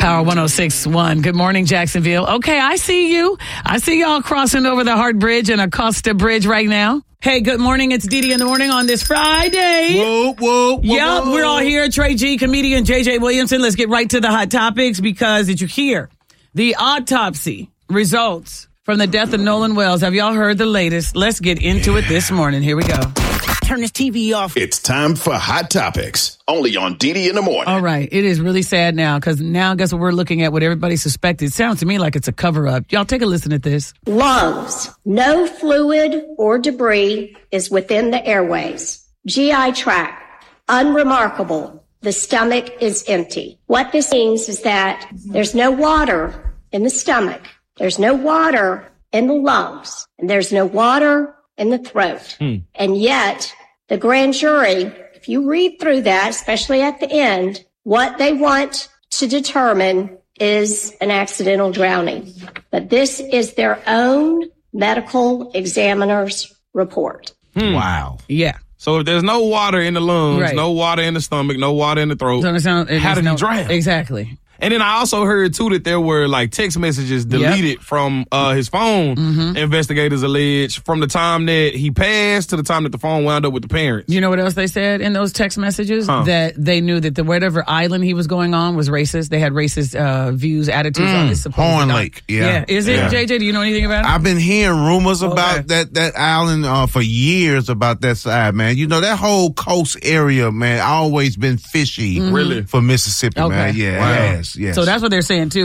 Power 106.1. Good morning, Jacksonville. Okay, I see you. I see y'all crossing over the Hart Bridge and Acosta Bridge right now. Hey, good morning. It's Dee Dee in the morning on this Friday. Whoa. Yep, we're all here. Trey G, comedian JJ Williamson. Let's get right to the hot topics because did you hear the autopsy results from the death of Nolan Wells? Have y'all heard the latest? Let's get into it this morning. Here we go. Turn this TV off. It's time for Hot Topics, only on Dee in the morning. All right. It is really sad now because now guess what we're looking at, what everybody suspected. It sounds to me like it's a cover-up. Y'all take a listen at this. Lungs. No fluid or debris is within the airways. GI tract. Unremarkable. The stomach is empty. What this means is that there's no water in the stomach. There's no water in the lungs. And there's no water in the throat. And yet, the grand jury, if you read through that, especially at the end, what they want to determine is an accidental drowning. But this is their own medical examiner's report. Wow. Yeah. So if there's no water in the lungs, Right. no water in the stomach, no water in the throat, how did he drown? Exactly. And then I also heard, too, that there were, like, text messages deleted from his phone, investigators allege, from the time that he passed to the time that the phone wound up with the parents. You know what else they said in those text messages? That they knew that the whatever island he was going on was racist. They had racist views, attitudes on his supposed Horn Lake. Yeah. Is it, JJ? Do you know anything about it? I've been hearing rumors about that island for years about that side, man. You know, that whole coast area, man, always been fishy Really? for Mississippi, man. Yeah, Wow. yes. So that's what they're saying, too.